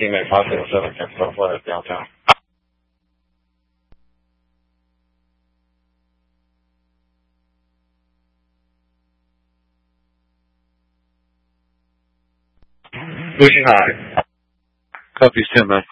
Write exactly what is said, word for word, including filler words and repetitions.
teammate five zero seven can southwest downtown. Pushing high. Copy, stand by.